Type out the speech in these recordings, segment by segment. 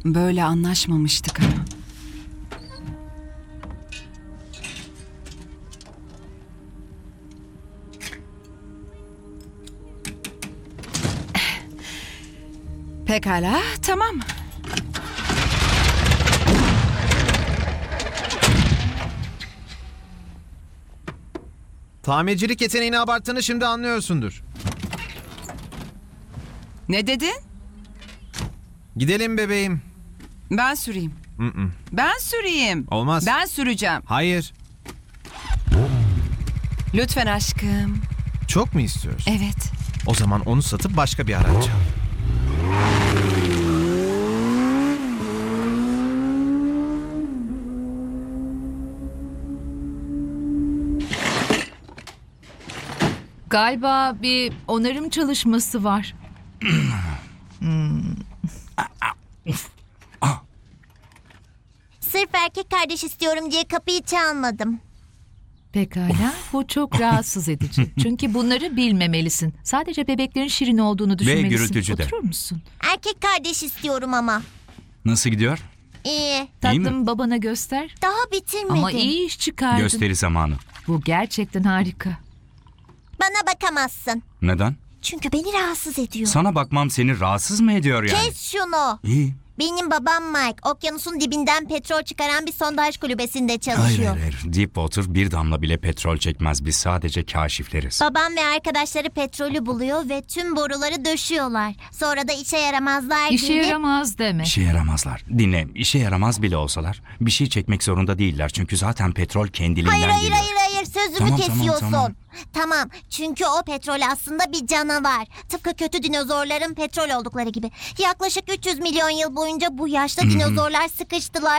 Böyle anlaşmamıştık ama. Pekala, tamam. Tamircilik yeteneğini abarttığını şimdi anlıyorsundur. Ne dedin? Gidelim bebeğim. Ben süreyim. Mm-mm. Ben süreyim. Olmaz. Ben süreceğim. Hayır. Lütfen aşkım. Çok mu istiyorsun? Evet. O zaman onu satıp başka bir araç al. Galiba bir onarım çalışması var. Sırf erkek kardeş istiyorum diye kapıyı çalmadım. Pekala, bu çok rahatsız edici. Çünkü bunları bilmemelisin. Sadece bebeklerin şirin olduğunu düşünmelisin. gürültücü de. Oturur musun? Erkek kardeş istiyorum ama. Nasıl gidiyor? İyi. Tatlım babana göster. Daha bitirmedim. Ama iyi iş çıkardın. Gösteri zamanı. Bu gerçekten harika. Bana bakamazsın. Neden? Çünkü beni rahatsız ediyor. Sana bakmam seni rahatsız mı ediyor yani? Kes şunu. İyi. Benim babam Mike, okyanusun dibinden petrol çıkaran bir sondaj kulübesinde Hayır, çalışıyor. hayır, hayır. Deepwater bir damla bile petrol çekmez. Biz sadece kaşifleriz. Babam ve arkadaşları petrolü buluyor ve tüm boruları döşüyorlar. Sonra da işe yaramazlar İşe gibi... yaramaz deme. İşe yaramazlar. Dinle, işe yaramaz bile olsalar bir şey çekmek zorunda değiller. Çünkü zaten petrol kendiliğinden Hayır geliyor. sözümü Tamam, kesiyorsun. tamam. Tamam, çünkü o petrol aslında bir canavar. Tıpkı kötü dinozorların petrol oldukları gibi. Yaklaşık 300 milyon yıl boyunca bu yaşlı dinozorlar sıkıştılar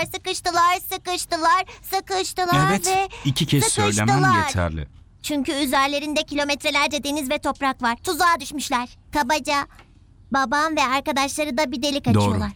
Evet, ve 2 kez söylemem sıkıştılar. yeterli. Çünkü üzerlerinde kilometrelerce deniz ve toprak var. Tuzağa düşmüşler. Kabaca babam ve arkadaşları da bir delik Doğru. açıyorlar.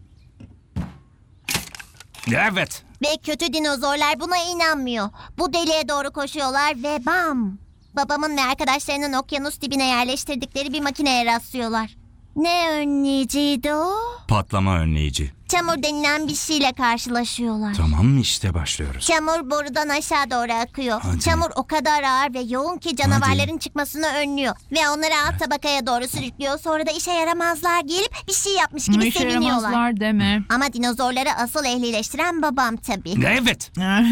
Evet. Ve kötü dinozorlar buna inanmıyor. Bu deliğe doğru koşuyorlar ve bam! Babamın ve arkadaşlarının okyanus dibine yerleştirdikleri bir makineye rastlıyorlar. Ne önleyiciydi o? Patlama önleyici. Çamur denilen bir şeyle karşılaşıyorlar. Tamam, işte başlıyoruz. Çamur borudan aşağı doğru akıyor. Hadi. Çamur o kadar ağır ve yoğun ki canavarların çıkmasını önlüyor. Ve onları alt tabakaya doğru sürüklüyor. Sonra da işe yaramazlar gelip bir şey yapmış gibi İşe seviniyorlar. yaramazlar deme. Ama dinozorları asıl ehlileştiren babam tabii. Evet.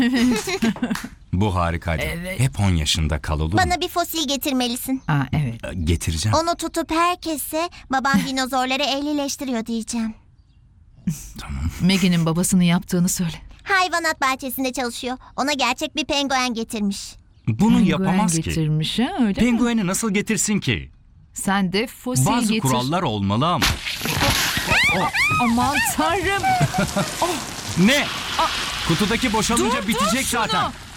Bu harikaydı. Evet. Hep 10 yaşında kal, olur mu? Bana bir fosil getirmelisin. Aa, evet. Getireceğim. Onu tutup herkese babam dinozorları ehlileştiriyor diyeceğim. Maggie'nin babasının yaptığını söyle. Hayvanat bahçesinde çalışıyor. Ona gerçek bir penguen getirmiş. Bunu Penguen yapamaz ki. getirmiş ha, öyle mi? Pengueni nasıl getirsin ki? Sen de fosil Bazı getir. kurallar olmalı ama. Aman tanrım. Ne? Kutudaki boşalınca Dur, bitecek şunu. zaten.